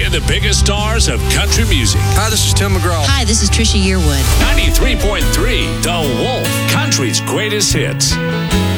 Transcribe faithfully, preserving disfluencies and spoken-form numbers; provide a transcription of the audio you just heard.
Hear the biggest stars of country music. Hi, this is Tim McGraw. Hi, this is Trisha Yearwood. ninety-three point three The Wolf, country's greatest hits.